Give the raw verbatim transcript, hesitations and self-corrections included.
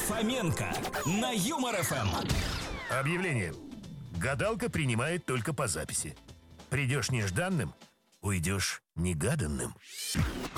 Фоменко на Юмор эф эм. Объявление. Гадалка принимает только по записи. Придешь нежданным, уйдешь негаданным.